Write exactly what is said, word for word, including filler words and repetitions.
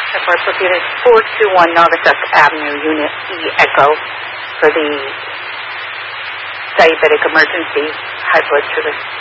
Airport Unit four two one Naugatuck Avenue, Unit E Echo, for the diabetic emergency high blood sugar.